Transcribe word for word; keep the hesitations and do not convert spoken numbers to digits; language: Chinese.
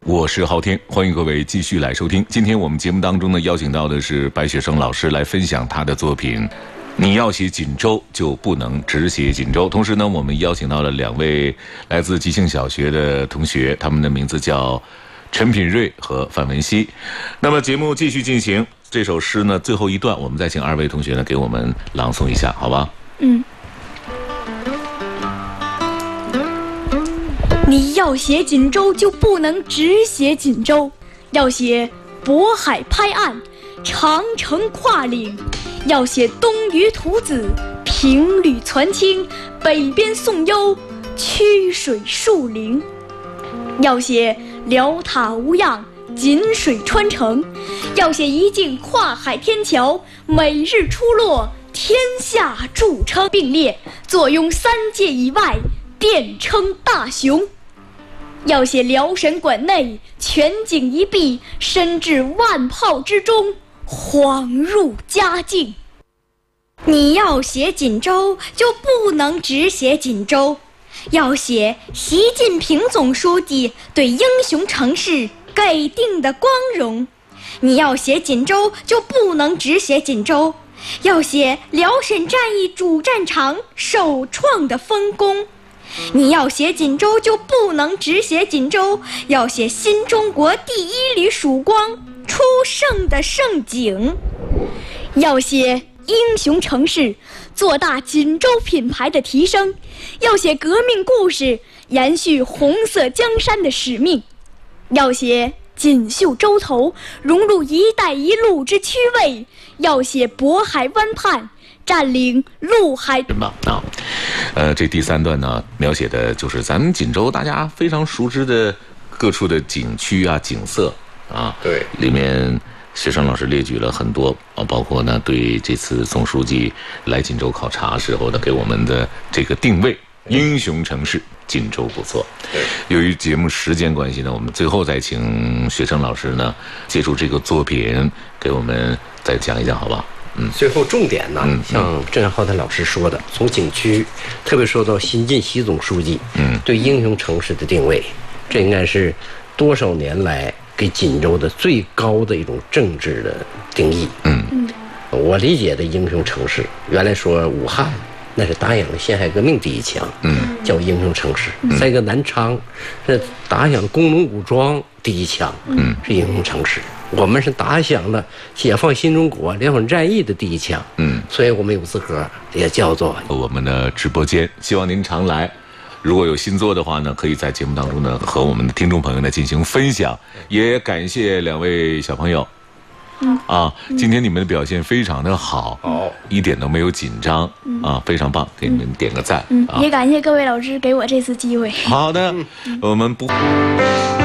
我是昊天，欢迎各位继续来收听。今天我们节目当中呢，邀请到的是白雪生老师来分享他的作品。你要写锦州，就不能只写锦州。同时呢，我们邀请到了两位来自吉庆小学的同学，他们的名字叫陈品瑞和范文熙。那么节目继续进行，这首诗呢最后一段，我们再请二位同学呢给我们朗诵一下，好吧？ 嗯。你要写锦州，就不能只写锦州，要写渤海拍岸，长城跨岭，要写东隅屠梓，平吕攒青，北边宋幽，曲水树林，要写辽塔无恙，锦水穿城，要写一径跨海天桥，每日出落，天下著称，并列坐拥三界以外，电称大雄。要写辽沈馆内，全景一碧，身至万炮之中，恍入佳境。 你要写锦州，就不能只写锦州，要写习近平总书记对英雄城市给定的光荣。你要写锦州，就不能只写锦州，要写辽沈战役主战场首创的丰功。你要写锦州，就不能只写锦州，要写新中国第一缕曙光初盛的盛景。 要写英雄城市，做大锦州品牌的提升，要写革命故事，延续红色江山的使命，要写锦绣洲头，融入一带一路之区位，要写渤海湾畔，占领陆海。 真棒啊！呃，这第三段呢，描写的就是咱们锦州大家非常熟知的各处的景区啊、景色啊。 对， 里面学生老师列举了很多啊，包括呢对这次总书记来锦州考察时候的给我们的这个定位，英雄城市锦州不错。 对， 由于节目时间关系呢，我们最后再请学生老师呢借助这个作品给我们再讲一讲，好吧？嗯， 最后重点呢， 嗯、 像郑浩天老师说的，从景区，特别说到新晋习总书记，嗯，对英雄城市的定位，这应该是多少年来给锦州的最高的一种政治的定义。嗯嗯，我理解的英雄城市，原来说武汉那是打响了辛亥革命第一枪，嗯，叫英雄城市；嗯、再一个南昌，是打响工农武装第一枪，嗯，是英雄城市。我们是打响了解放新中国辽沈战役的第一枪，嗯，所以我们有资格也叫做我们的直播间。希望您常来，如果有新作的话呢，可以在节目当中呢和我们的听众朋友呢进行分享。也感谢两位小朋友，嗯啊，今天你们的表现非常的好，好，一点都没有紧张，嗯、啊，非常棒，给你们点个赞。 嗯， 啊、 也感谢各位老师给我这次机会。 好的，我们不。